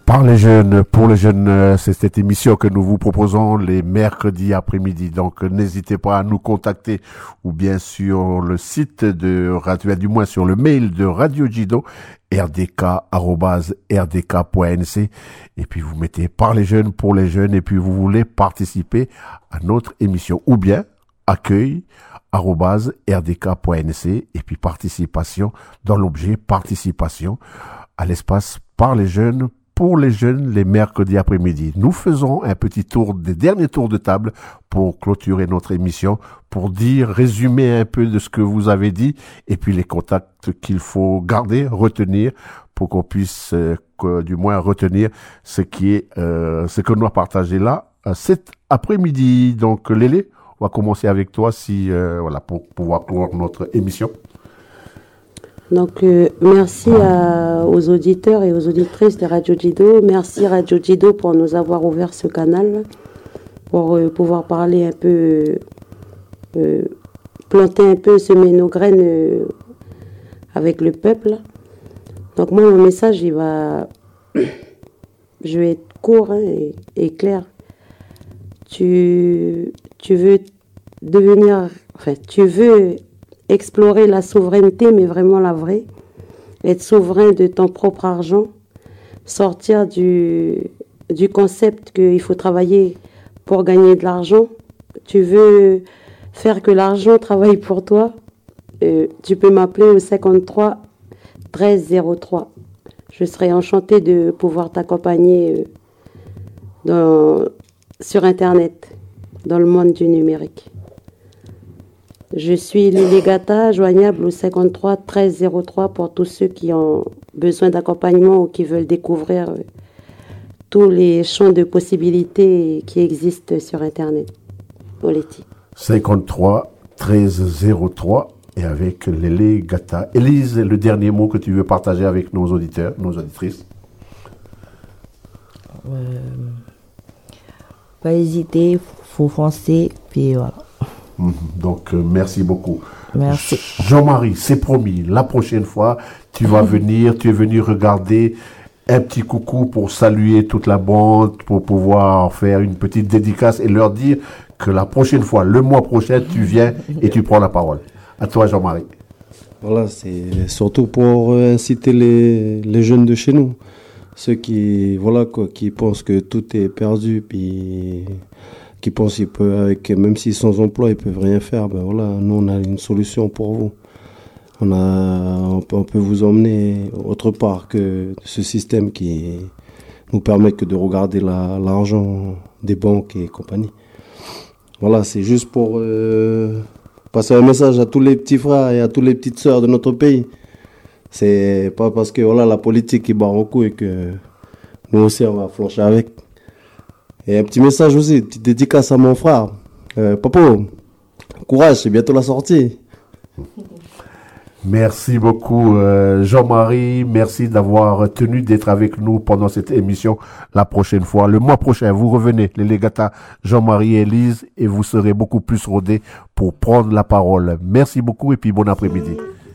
Par les jeunes, pour les jeunes, c'est cette émission que nous vous proposons les mercredis après-midi. Donc, n'hésitez pas à nous contacter ou bien sur le site de Radio, du moins sur le mail de Radio Jido, rdk@rdk.nc. Et puis, vous mettez par les jeunes, pour les jeunes, et puis vous voulez participer à notre émission. Ou bien, accueil@rdk.nc, et puis participation dans l'objet participation à l'espace par les jeunes, pour les jeunes, les mercredis après-midi. Nous faisons un petit tour, des derniers tours de table pour clôturer notre émission, pour résumer un peu de ce que vous avez dit, et puis les contacts qu'il faut garder, retenir, pour qu'on puisse, du moins retenir ce que nous avons partagé là, cet après-midi. Donc, Lélé, on va commencer avec toi, pour pouvoir clore notre émission. Donc, merci aux auditeurs et aux auditrices de Radio Jido. Merci Radio Jido pour nous avoir ouvert ce canal, pour pouvoir parler un peu, planter un peu, semer nos graines avec le peuple. Donc, moi, mon message, je vais être court et clair. Tu veux explorer la souveraineté, mais vraiment la vraie. Être souverain de ton propre argent. Sortir du concept qu'il faut travailler pour gagner de l'argent. Tu veux faire que l'argent travaille pour toi. Tu peux m'appeler au 53 13 03. Je serai enchantée de pouvoir t'accompagner sur Internet, dans le monde du numérique. Je suis Lily Gata, joignable au 53 13 03 pour tous ceux qui ont besoin d'accompagnement ou qui veulent découvrir tous les champs de possibilités qui existent sur Internet. Oleti. 53 13 03 et avec Lily Gata. Élise, le dernier mot que tu veux partager avec nos auditeurs, nos auditrices. Pas hésiter, faut foncer, puis voilà. Donc, merci beaucoup. Merci. Jean-Marie, c'est promis, la prochaine fois, tu es venu regarder un petit coucou pour saluer toute la bande, pour pouvoir faire une petite dédicace et leur dire que la prochaine fois, le mois prochain, tu viens et tu prends la parole. À toi, Jean-Marie. Voilà, c'est surtout pour inciter les jeunes de chez nous. Ceux qui pensent que tout est perdu, puis qui pensent qu'ils peuvent, même s'ils sont sans emploi, ils peuvent rien faire. Ben voilà, nous on a une solution pour vous. On peut vous emmener autre part que ce système qui nous permet que de regarder l'argent des banques et compagnie. Voilà, c'est juste pour passer un message à tous les petits frères et à toutes les petites sœurs de notre pays. C'est pas parce que la politique qui barre au cou et que nous aussi on va flancher avec. Et un petit message aussi, une petite dédicace à mon frère. Papa, courage, c'est bientôt la sortie. Merci beaucoup Jean-Marie, merci d'avoir tenu d'être avec nous pendant cette émission. La prochaine fois, le mois prochain, vous revenez, les légata Jean-Marie et Élise, et vous serez beaucoup plus rodés pour prendre la parole. Merci beaucoup et puis bon après-midi.